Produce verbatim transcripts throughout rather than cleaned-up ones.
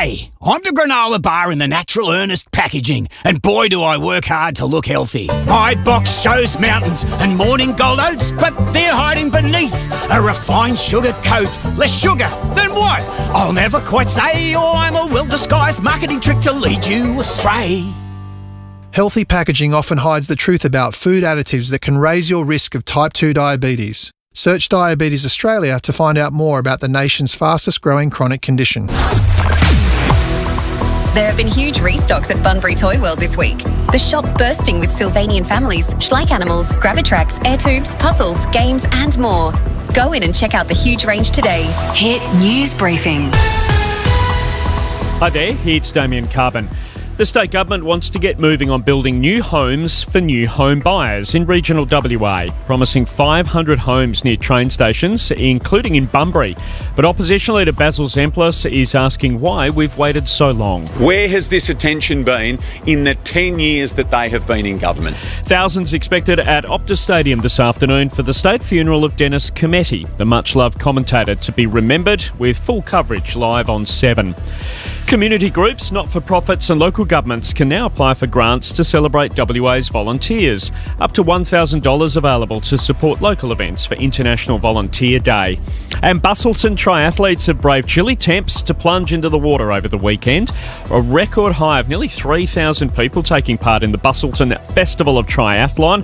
G'day, I'm the granola bar in the Natural Earnest packaging, and boy do I work hard to look healthy. My box shows mountains and morning gold oats, but they're hiding beneath a refined sugar coat. Less sugar, then what? I'll never quite say, or I'm a well-disguised marketing trick to lead you astray. Healthy packaging often hides the truth about food additives that can raise your risk of type two diabetes. Search Diabetes Australia to find out more about the nation's fastest growing chronic condition. There have been huge restocks at Bunbury Toy World this week. The shop bursting with Sylvanian families, Schleich animals, Gravitrax, air tubes, puzzles, games and more. Go in and check out the huge range today. Hit News Briefing. Hi there, it's Damien Carbon. The state government wants to get moving on building new homes for new home buyers in regional W A, promising five hundred homes near train stations, including in Bunbury. But opposition leader Basil Zemplis is asking why we've waited so long. Where has this attention been in the ten years that they have been in government? Thousands expected at Optus Stadium this afternoon for the state funeral of Dennis Cometti, the much-loved commentator, to be remembered, with full coverage live on Seven. Community groups, not-for-profits and local governments can now apply for grants to celebrate W A's volunteers. Up to one thousand dollars available to support local events for International Volunteer Day. And Busselton triathletes have braved chilly temps to plunge into the water over the weekend. A record high of nearly three thousand people taking part in the Busselton Festival of Triathlon.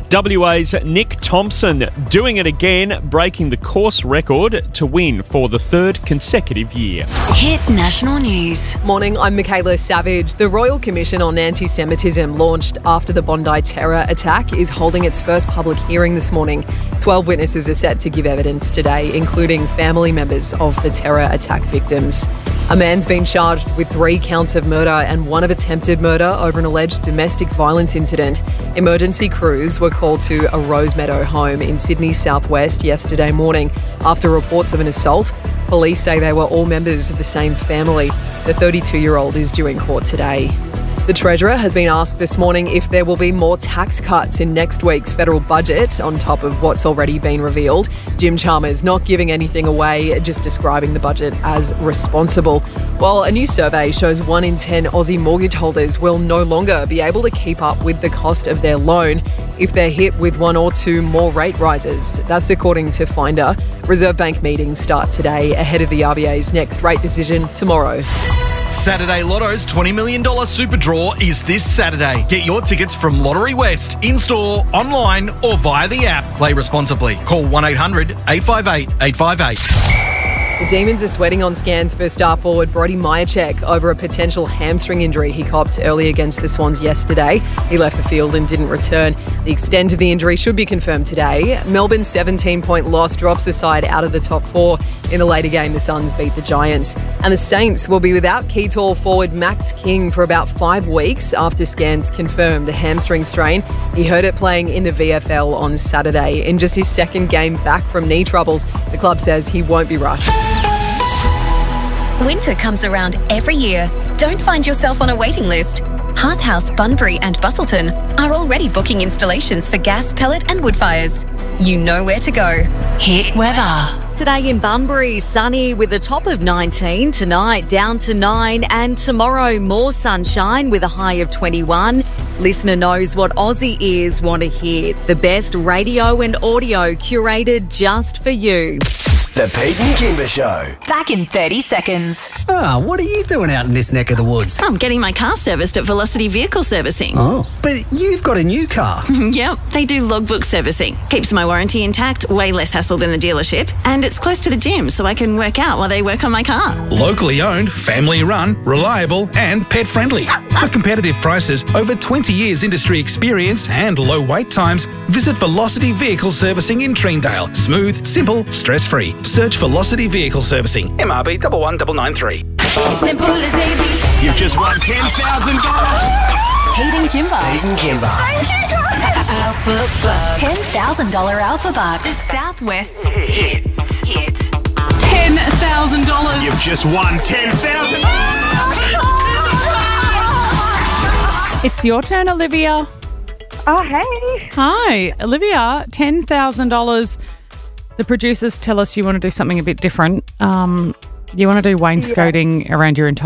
W A's Nick Thompson doing it again, breaking the course record to win for the third consecutive year. Hit National News. Morning, I'm Michaela Savage. The Royal Commission on Anti-Semitism, launched after the Bondi terror attack, is holding its first public hearing this morning. Twelve witnesses are set to give evidence today, including family members of the terror attack victims. A man's been charged with three counts of murder and one of attempted murder over an alleged domestic violence incident. Emergency crews were called to a Rosemeadow home in Sydney's southwest yesterday morning after reports of an assault. Police say they were all members of the same family. The thirty-two-year-old is due in court today. The Treasurer has been asked this morning if there will be more tax cuts in next week's federal budget on top of what's already been revealed. Jim Chalmers not giving anything away, just describing the budget as responsible. While a new survey shows one in ten Aussie mortgage holders will no longer be able to keep up with the cost of their loan if they're hit with one or two more rate rises. That's according to Finder. Reserve Bank meetings start today ahead of the R B A's next rate decision tomorrow. Saturday Lotto's twenty million dollars Super Draw is this Saturday. Get your tickets from Lottery West, in-store, online or via the app. Play responsibly. Call one eight hundred eight five eight eight five eight. The Demons are sweating on scans for star forward Brody Myercheck over a potential hamstring injury he copped early against the Swans yesterday. He left the field and didn't return. The extent of the injury should be confirmed today. Melbourne's seventeen-point loss drops the side out of the top four. In the later game, the Suns beat the Giants. And the Saints will be without key tall forward Max King for about five weeks after scans confirmed the hamstring strain. He hurt it playing in the V F L on Saturday. In just his second game back from knee troubles, the club says he won't be rushed. Winter comes around every year. Don't find yourself on a waiting list. Hearth House, Bunbury and Busselton are already booking installations for gas, pellet and wood fires. You know where to go. Hit weather. Today in Bunbury, sunny with a top of nineteen. Tonight, down to nine. And tomorrow, more sunshine with a high of twenty-one. Listener knows what Aussie ears want to hear. The best radio and audio curated just for you. The Pete and Kimber Show. Back in thirty seconds. Ah, oh, what are you doing out in this neck of the woods? I'm getting my car serviced at Velocity Vehicle Servicing. Oh, but you've got a new car. Yep, they do logbook servicing. Keeps my warranty intact, way less hassle than the dealership, and it's close to the gym so I can work out while they work on my car. Locally owned, family run, reliable and pet friendly. For competitive prices, over twenty years industry experience and low wait times, visit Velocity Vehicle Servicing in Treendale. Smooth, simple, stress-free. Search Velocity Vehicle Servicing. M R B one one nine nine three. Simple as A B C. You've just won ten thousand dollars. Pete and Kimber. Pete and Kimber. Alpha Bucks. ten thousand dollars Alpha Bucks. The Southwest Hit. Hit. ten thousand dollars. You've just won ten thousand dollars. It's your turn, Olivia. Oh, hey. Hi, Olivia. ten thousand dollars. The producers tell us you want to do something a bit different. Um, you want to do wainscoting yeah. around your entire